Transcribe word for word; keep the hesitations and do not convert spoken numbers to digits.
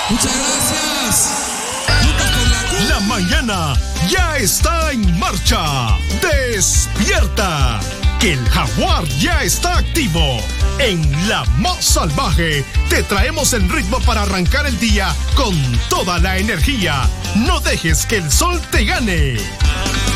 Muchas gracias. Juntos por la... La mañana ya está en marcha. Despierta, que el jaguar ya está activo. En La Más Salvaje te traemos el ritmo para arrancar el día con toda la energía. No dejes que el sol te gane.